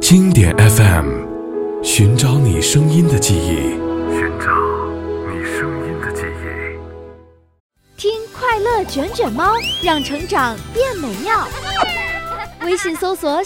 经典 FM， 寻找你声音的记忆， 寻找你声音的记忆。 听快乐卷卷猫，让成长变美妙。微信搜索